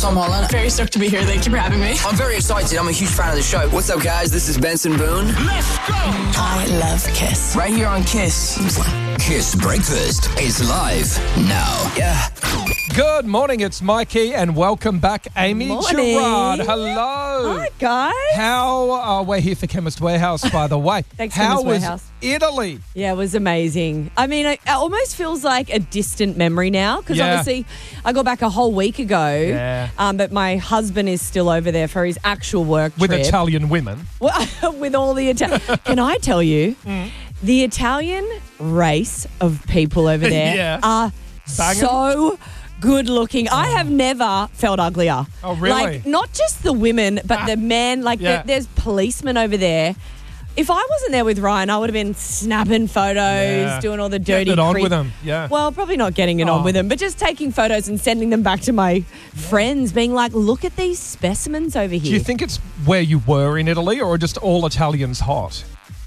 Tom Holland. Very stoked to be here. Thank you for having me. I'm very excited. I'm a huge fan of the show. What's up, guys? This is Benson Boone. Let's go! I love Kiss. Right here on Kiss. Kiss Breakfast is live now. Yeah. Good morning, it's Mikey, and welcome back, Amy Morning. Gerard. Hello. Hi, guys. How, we're here for Chemist Warehouse, by the way. Thanks, How Chemist was Warehouse. Italy? Yeah, it was amazing. I mean, it almost feels like a distant memory now because Yeah. obviously I got back a whole week ago. Yeah. But my husband is still over there for his actual work With trip. Italian women. With all the Italian. Can I tell you, the Italian race of people over there Yeah. are Banging. so good looking. I have never felt uglier. Oh, really? Like, not just the women, but the men. Like, Yeah. there's policemen over there. If I wasn't there with Ryan, I would have been snapping photos, Yeah. doing all the dirty Getting it on creep- with them, yeah. Well, probably not getting it on Oh. with them, but just taking photos and sending them back to my friends, being like, look at these specimens over here. Do you think it's where you were in Italy, or just all Italians hot?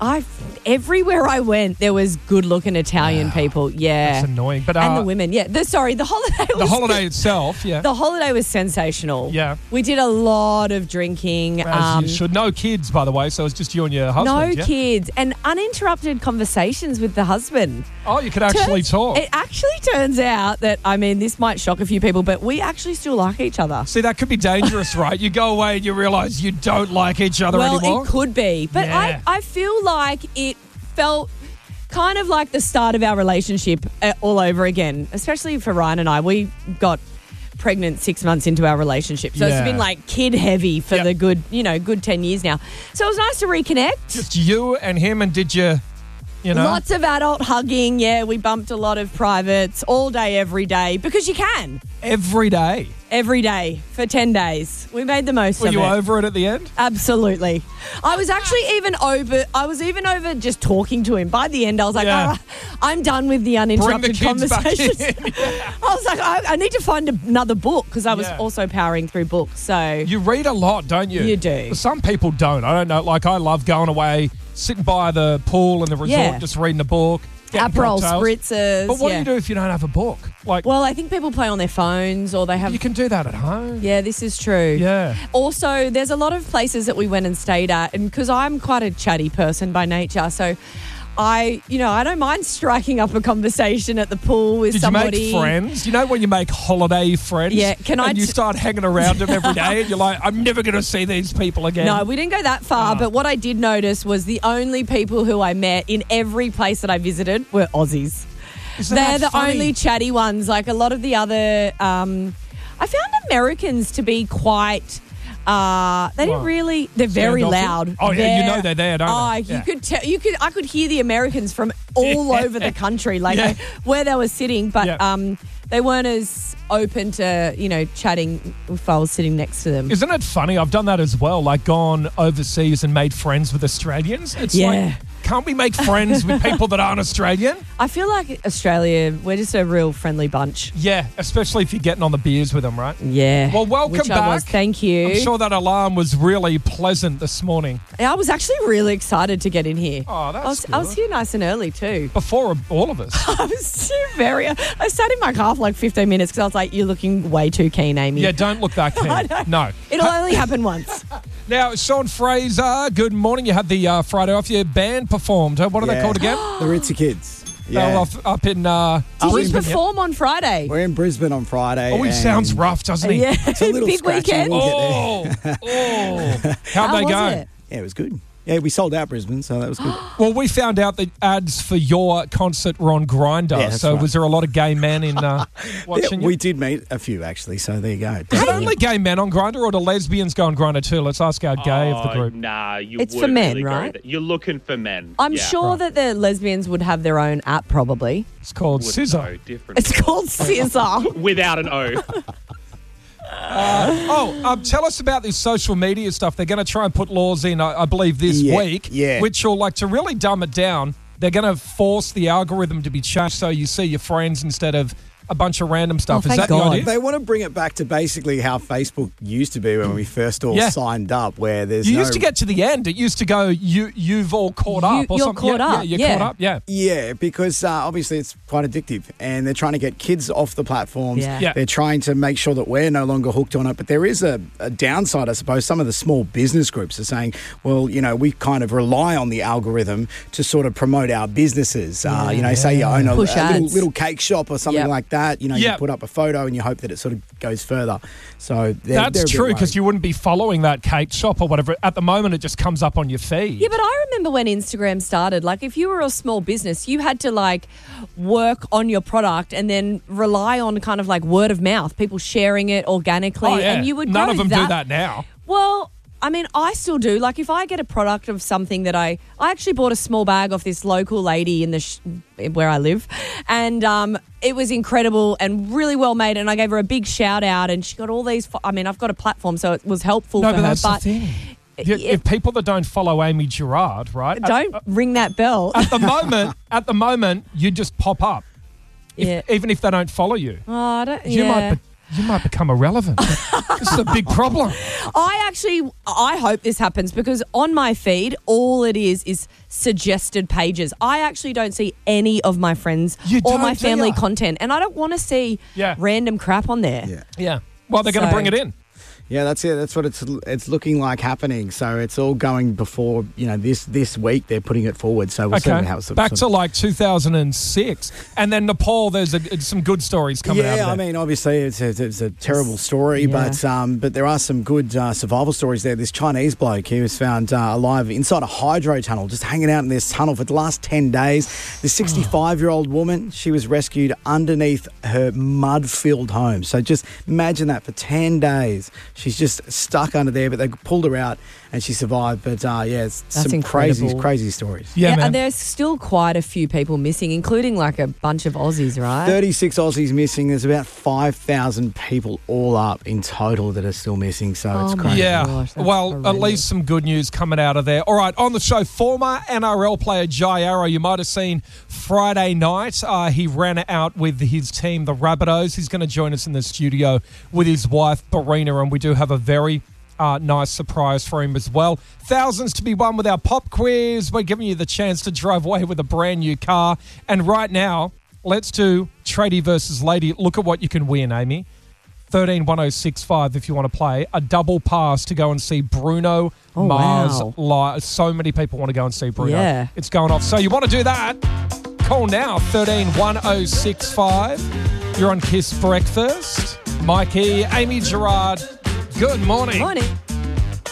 Everywhere I went, there was good-looking Italian people. Yeah, That's annoying. But and the women. Yeah, the holiday. the Was holiday itself, yeah. The holiday was sensational. Yeah. we did a lot of drinking. As you should. No kids, by the way, so it's just you and your husband. No yeah? kids and uninterrupted conversations with the husband. Oh, you could actually talk. It actually turns out that, I mean, this might shock a few people, but we actually still like each other. See, that could be dangerous, right? You go away and you realise you don't like each other Well, anymore. it could be. But Yeah. I feel like it felt kind of like the start of our relationship all over again, especially for Ryan and I. We got pregnant 6 months into our relationship. So Yeah. it's been like kid heavy for Yep. the good 10 years now. So it was nice to reconnect. Just you and him, and did you know? Lots of adult hugging. Yeah, we bumped a lot of privates all day, every day, because you can. Every day. Every day for 10 days. We made the most Were of you it. over it at the end? Absolutely. I was actually even over just talking to him. By the end, I was like, Yeah. all right, I'm done with the Bring the uninterrupted kids back conversations. in. I was like, I need to find another book because I was Yeah. also powering through books. So You read a lot, don't you? You do. Some people don't. I don't know. Like, I love going away, sitting by the pool in the resort, Yeah. just reading a book. getting Aperol cocktails. spritzers. But what yeah. do you do if you don't have a book? Like, Well, I think people play on their phones or they have. you can do that at home. Yeah, this is true. Yeah. Also, there's a lot of places that we went and stayed at, and because I'm quite a chatty person by nature, so I don't mind striking up a conversation at the pool with Did somebody. you make friends? You know when you make holiday friends? Yeah, can I And you t- start hanging around them every day and you're like, I'm never going to see these people again. No, we didn't go that far, but what I did notice was the only people who I met in every place that I visited were Aussies. Isn't They're that the funny? only chatty ones. Like a lot of the other, I found Americans to be quite. They didn't What? really. They're very Standoffish? loud. Oh, yeah, you know they're there, don't Oh, they? you Yeah. could tell. I could hear the Americans from all over the country, like Yeah. where they were sitting. But Yeah. they weren't as open to chatting if I was sitting next to them. Isn't it funny? I've done that as well, like gone overseas and made friends with Australians. It's Yeah. like, can't we make friends with people that aren't Australian? I feel like Australia, we're just a real friendly bunch. Yeah, especially if you're getting on the beers with them, right? Yeah. Well, welcome Which I was. back. Thank you. I'm sure that alarm was really pleasant this morning. I was actually really excited to get in here. Oh, that's I was good. here nice and early too. Before all of us. I was I sat in my car for like 15 minutes because I was like, you're looking way too keen, Amy. Yeah, don't look that keen. No. It'll only happen once. Now, Sean Fraser, good morning. You had the Friday off. Your band performed. What are they Yeah. called again? The Ritzy Kids. They were Yeah. up in Did you Brisbane. perform on Friday? We're in Brisbane on Friday. Oh, he and sounds rough, doesn't he? Yeah, It's a little big scratchy. weekend. We'll get there. Oh. How'd How they was go? it? Yeah, it was good. Yeah, we sold out Brisbane, so that was good. Well, we found out the ads for your concert were on Grindr. Yeah, that's so right. was there a lot of gay men in watching Yeah, we you? did meet a few, actually, so there you go. Is it only gay men on Grindr, or do lesbians go on Grindr too? Let's ask our gay of the group. Nah, you It's for wouldn't men, really go right? there. You're looking for men. I'm Yeah. sure that the lesbians would have their own app probably. It's called Would Scissor. know, different. It's called Scissor. Without an O. Tell us about this social media stuff. They're going to try and put laws in, I believe, this Yeah, week, yeah. which will, like, to really dumb it down, they're going to force the algorithm to be changed so you see your friends instead of a bunch of random stuff. Oh, Is thank that God. the idea? They want to bring it back to basically how Facebook used to be when we first all Yeah. signed up, where there's You no... used to get to the end. It used to go, you've all caught up or you're something. caught up, You're yeah. caught up, yeah. Yeah, because obviously it's quite addictive, and they're trying to get kids off the platforms. Yeah. Yeah. They're trying to make sure that we're no longer hooked on it. But there is a downside, I suppose. Some of the small business groups are saying, well, we kind of rely on the algorithm to sort of promote our businesses. Say you own a Push ads. little cake shop or something Yep. like that. You Yep. put up a photo and you hope that it sort of goes further. So they're a That's bit true, because worried. you wouldn't be following that cake shop or whatever. At the moment, it just comes up on your feed. Yeah, but I remember when Instagram started, like if you were a small business, you had to like work on your product and then rely on kind of like word of mouth, people sharing it organically. Oh, yeah. And you would None grow of them do that now. Well, I mean, I still do. Like if I get a product of something that I actually bought a small bag off this local lady in where I live, and it was incredible and really well made, and I gave her a big shout out, and she got all these. I've got a platform, so it was helpful No, for but her. that's But the thing. If people that don't follow Amy Gerard, right? don't ring that bell. At the moment, you just pop up, Yeah. even if they don't follow you. Oh, I don't, You yeah. might become irrelevant. This is a big problem. I hope this happens because on my feed, all it is suggested pages. I actually don't see any of my friends You or don't, my do family ya? content, and I don't want to see Yeah. random crap on there. Yeah. Yeah. Well, they're going to So- bring it in. Yeah, that's it. That's what it's looking like happening. So it's all going before, this week they're putting it forward. So we'll see how it's Back to like 2006. And then Nepal, there's some good stories coming out of Yeah, there. I mean, obviously it's a terrible story, Yeah. but there are some good survival stories there. This Chinese bloke, he was found alive inside a hydro tunnel, just hanging out in this tunnel for the last 10 days. This 65-year-old woman, she was rescued underneath her mud-filled home. So just imagine that for 10 days. She's just stuck under there, but they pulled her out and she survived. But it's That's some incredible. crazy stories. yeah, man. And there's still quite a few people missing, including like a bunch of Aussies, right? 36 Aussies missing. There's about 5,000 people all up in total that are still missing. So it's Oh, crazy. Yeah, gosh, that's well, at horrendous. least some good news coming out of there. All right, on the show, former NRL player Jai Arrow. You might have seen Friday night. He ran out with his team, the Rabbitohs. He's going to join us in the studio with his wife, Barina, and we do have a very nice surprise for him as well. Thousands to be won with our pop quiz. We're giving you the chance to drive away with a brand new car. And right now, let's do Tradie versus Lady. Look at what you can win, Amy. 131065 if you want to play. A double pass to go and see Bruno Oh, Mars wow. live. So many people want to go and see Bruno. Yeah. It's going off. So you want to do that? Call now, 131065. You're on Kiss Breakfast. Mikey, Amy Gerard, good morning. Morning.